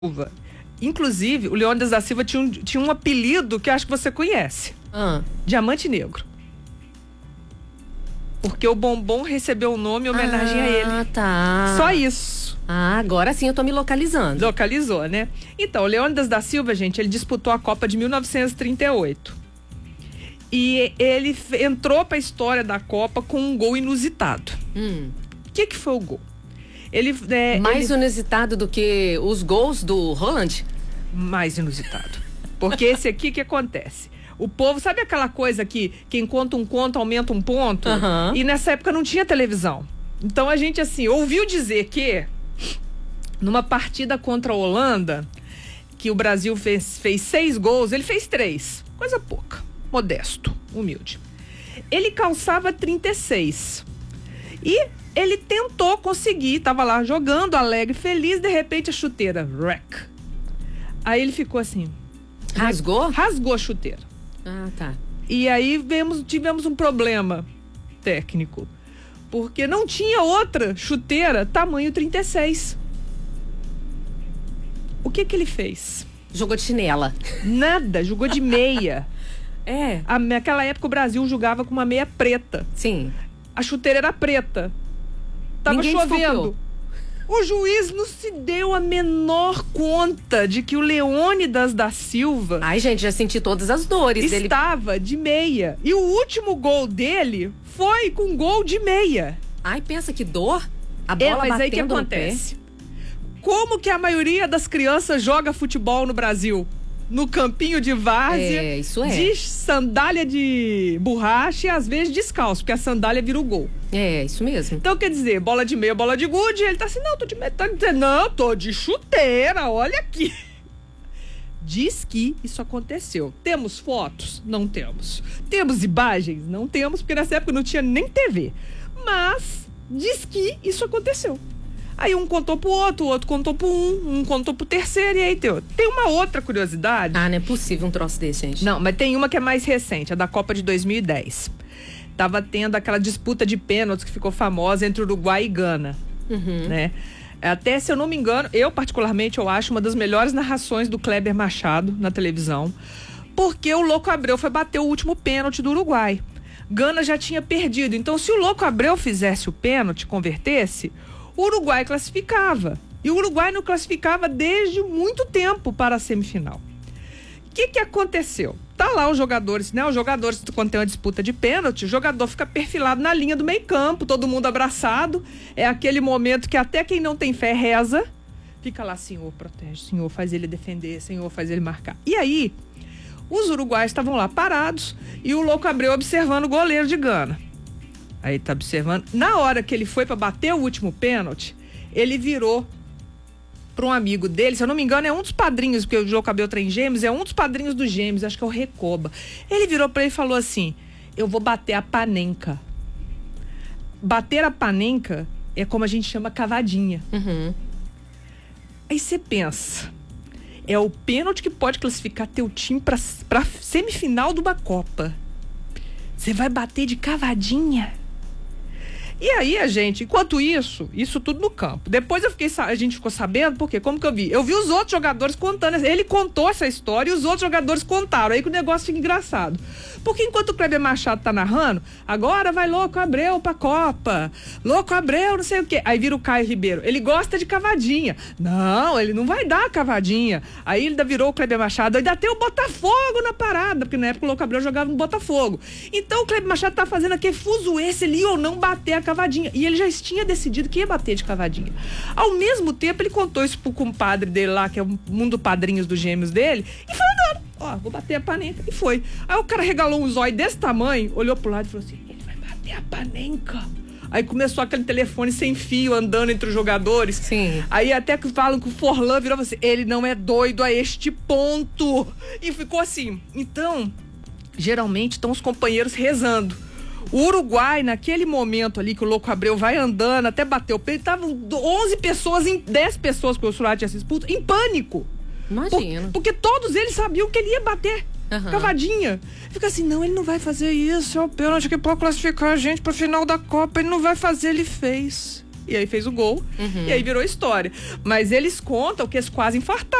Silva. Inclusive, o Leônidas da Silva tinha um apelido que eu acho que você conhece. Diamante Negro. Porque o Bombom recebeu o nome em homenagem a ele. Ah, tá. Só isso. Agora sim eu tô me localizando. Localizou, né? Então, o Leônidas da Silva, gente, ele disputou a Copa de 1938. E ele entrou pra história da Copa com um gol inusitado. O que foi o gol? Mais inusitado do que os gols do Haaland? Mais inusitado. Porque esse aqui, o que acontece? O povo, sabe aquela coisa que quem conta um conto aumenta um ponto? E nessa época não tinha televisão. Então a gente, assim, ouviu dizer que numa partida contra a Holanda, que o Brasil fez 6 gols, ele fez 3. Coisa pouca. Modesto, humilde. Ele calçava 36. E ele tentou conseguir, tava lá jogando, alegre, feliz, de repente a chuteira, rec. Aí ele ficou assim. Rasgou? Rasgou a chuteira. Tá. E aí tivemos um problema técnico. Porque não tinha outra chuteira tamanho 36. O que ele fez? Jogou de chinela. Nada, jogou de meia. Naquela época o Brasil jogava com uma meia preta. Sim. A chuteira era preta. Tava Ninguém chovendo. desconfiou. O juiz não se deu a menor conta de que o Leônidas da Silva... Ai, gente, já senti todas as dores. Estava de meia. E o último gol dele foi com gol de meia. Ai, pensa que dor. A bola mas batendo aí que acontece? Como que a maioria das crianças joga futebol no Brasil? No campinho de várzea, isso de sandália de borracha e às vezes descalço, porque a sandália vira o gol. Isso mesmo. Então, quer dizer, bola de meia, bola de gude, ele tá assim, não, tô de meia, tá dizendo, não, tô de chuteira, olha aqui. Diz que isso aconteceu. Temos fotos? Não temos. Temos imagens? Não temos, porque nessa época não tinha nem TV. Mas diz que isso aconteceu. Aí um contou pro outro, o outro contou pro um contou pro terceiro, e aí tem uma outra curiosidade. Não é possível um troço desse, gente. Não, mas tem uma que é mais recente, a da Copa de 2010. Tava tendo aquela disputa de pênaltis que ficou famosa entre Uruguai e Gana, né? Até, se eu não me engano, eu particularmente, eu acho uma das melhores narrações do Kleber Machado na televisão, porque o Louco Abreu foi bater o último pênalti do Uruguai. Gana já tinha perdido, então se o Louco Abreu fizesse o pênalti, convertesse, o Uruguai classificava. E o Uruguai não classificava desde muito tempo para a semifinal. O que aconteceu? Tá lá os jogadores, né? Os jogadores, quando tem uma disputa de pênalti, o jogador fica perfilado na linha do meio campo, todo mundo abraçado. É aquele momento que até quem não tem fé reza. Fica lá, Senhor, protege, Senhor, faz ele defender, Senhor, faz ele marcar. E aí, os uruguaios estavam lá parados e o Louco Abreu observando o goleiro de Gana. Aí tá observando. Na hora que ele foi pra bater o último pênalti, ele virou pra um amigo dele, se eu não me engano, é um dos padrinhos, porque o Louco Abreu tem gêmeos, é um dos padrinhos dos gêmeos, acho que é o Recoba. Ele virou pra ele e falou assim: eu vou bater a panenca. Bater a panenca é como a gente chama cavadinha. Aí você pensa, é o pênalti que pode classificar teu time pra semifinal de uma Copa. Você vai bater de cavadinha? E aí enquanto isso tudo no campo. Depois a gente ficou sabendo, porque como que eu vi? Eu vi os outros jogadores contando, ele contou essa história e os outros jogadores contaram, aí que o negócio fica engraçado. Porque enquanto o Kleber Machado tá narrando, agora vai Louco Abreu pra Copa, Louco Abreu não sei o quê, aí vira o Caio Ribeiro, ele gosta de cavadinha. Não, ele não vai dar a cavadinha. Aí ele virou o Kleber Machado, ainda tem o Botafogo na parada, porque na época o Louco Abreu jogava no Botafogo. Então o Kleber Machado tá fazendo aquele fuzuê, se ele ia ou não bater a cavadinha. E ele já tinha decidido que ia bater de cavadinha. Ao mesmo tempo, ele contou isso pro compadre dele lá, que é um dos padrinhos dos gêmeos dele, e foi andando. Ó, vou bater a panenca. E foi. Aí o cara regalou um zóio desse tamanho, olhou pro lado e falou assim: ele vai bater a panenca. Aí começou aquele telefone sem fio andando entre os jogadores. Sim. Aí até que falam que o Forlan virou assim: ele não é doido a este ponto. E ficou assim. Então, geralmente estão os companheiros rezando. O Uruguai, naquele momento ali que o Louco Abreu vai andando até bater o pé, estavam 11 pessoas, 10 pessoas, porque o Surá tinha sido expulso, em pânico. Imagina. Porque todos eles sabiam que ele ia bater. Cavadinha. Fica assim, não, ele não vai fazer isso, é o pênalti que pode classificar a gente pro final da Copa, ele não vai fazer, ele fez. e aí fez o gol, e aí virou história. Mas eles contam que eles quase infartaram